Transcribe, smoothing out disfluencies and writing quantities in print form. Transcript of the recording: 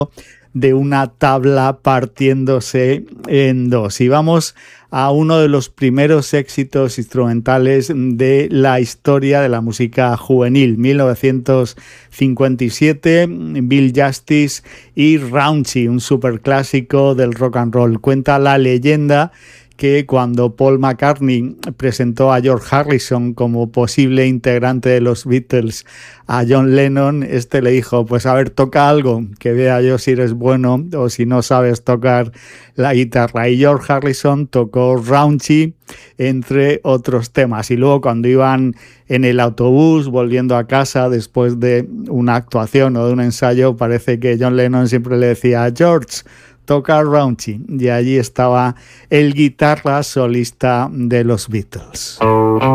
de una tabla partiéndose en dos. Y vamos a uno de los primeros éxitos instrumentales de la historia de la música juvenil, 1957, Bill Justice y Raunchy, un superclásico del rock and roll. Cuenta la leyenda que cuando Paul McCartney presentó a George Harrison como posible integrante de los Beatles a John Lennon, este le dijo, pues a ver, toca algo, que vea yo si eres bueno o si no sabes tocar la guitarra. Y George Harrison tocó Raunchy, entre otros temas. Y luego cuando iban en el autobús volviendo a casa después de una actuación o de un ensayo, parece que John Lennon siempre le decía, George, toca Raunchy, y allí estaba el guitarra solista de los Beatles.